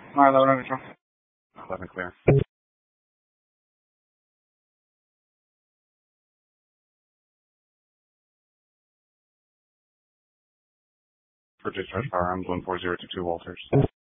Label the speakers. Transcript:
Speaker 1: Alright, 11 under control.
Speaker 2: 11 clear. For discharge power, I'm 14022 Walters.